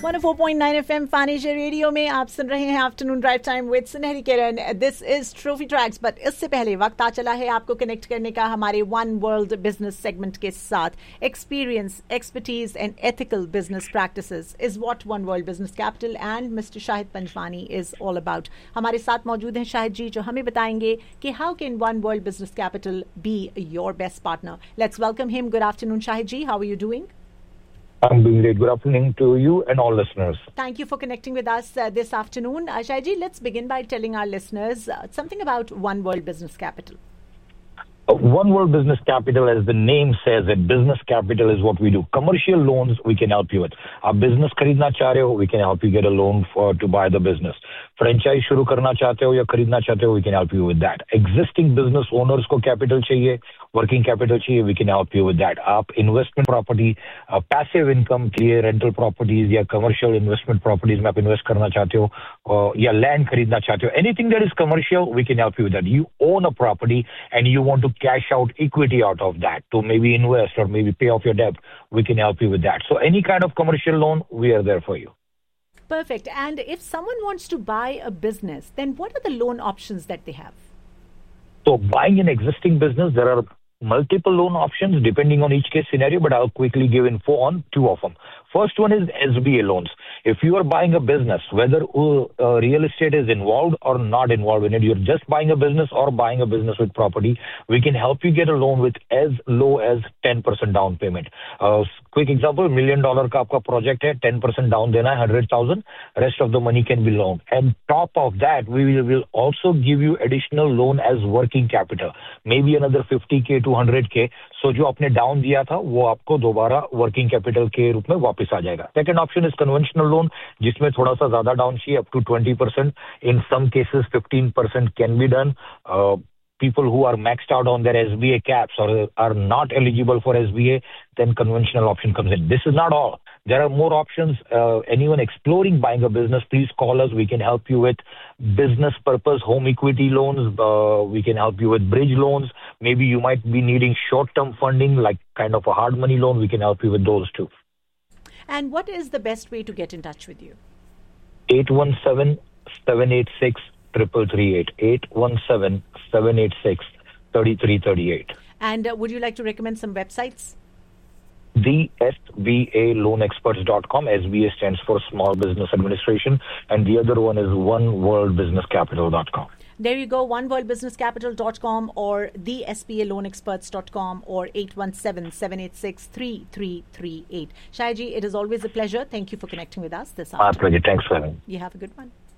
104.9 FM फानिशा radio में आप सुन रहे हैं आफ्टरनून ड्राइव टाइम विद सुनहरी किरण. This is trophy tracks. But इससे पहले वक्त आ चला है आपको कनेक्ट करने का हमारे वन वर्ल्ड बिजनेस सेगमेंट के साथ. Experience, expertise and ethical business practices is what one world business capital and mister Shahid Panjwani is all about. हमारे साथ मौजूद हैं शाहिद जी, जो हमें बताएंगे कि how can one world business capital be your best partner. Let's welcome him. Good afternoon Shahid ji, how are you doing? I'm doing great. Good afternoon to you and all listeners. Thank you for connecting with us this afternoon. Shahid ji, let's begin by telling our listeners something about One World Business Capital. One World Business Capital, as the name says it, business capital is what we do. Commercial loans we can help you with. आप business खरीदना चाह रहे हो, we can help you get a loan to buy the business. Franchise शुरू करना चाहते हो या खरीदना चाहते हो, we can help you with that. Existing business owners को capital चाहिए, working capital चाहिए, we can help you with that. आप investment property, passive income के लिए rental properties या commercial investment properties में आप invest करना चाहते हो या land खरीदना चाहते हो, anything that is commercial, we can help you with that. You own a property and you want to cash out equity out of that to maybe invest or maybe pay off your debt, we can help you with that. So any kind of commercial loan, we are there for you. Perfect. And if someone wants to buy a business, then what are the loan options that they have? So buying an existing business, there are multiple loan options depending on each case scenario, but I'll quickly give info on two of them. First one is SBA loans. If you are buying a business, whether real estate is involved or not involved in it, you're just buying a business or buying a business with property, we can help you get a loan with as low as 10% down payment. Quick example, $1 million का आपका project है, 10% down देना है, 100,000, rest of the money can be loaned. And top of that, we will also give you additional loan as working capital, maybe another 50K to 100K. So जो आपने down दिया था, वो आपको दोबारा working capital के रूप में वापस आ जाएगा. Second option is conventional loan, जिसमें थोड़ा सा ज्यादा down चाहिए, up to 20%. In some cases, 15% can be done. People who are maxed out on their SBA caps or are not eligible for SBA, then conventional option comes in. This is not all. There are more options. Anyone exploring buying a business, please call us. We can help you with business purpose home equity loans. We can help you with bridge loans. Maybe you might be needing short-term funding, like kind of a hard money loan. We can help you with those too. And what is the best way to get in touch with you? 817-786-3338. 817-786-3338. And would you like to recommend some websites? TheSBALoanExperts.com. SBA stands for Small Business Administration. And the other one is OneWorldBusinessCapital.com. There you go, oneworldbusinesscapital.com or thesbaloanexperts.com or 817-786-3338. Shahid ji, it is always a pleasure. Thank you for connecting with us this afternoon. My pleasure. Thanks for having me. You have a good one.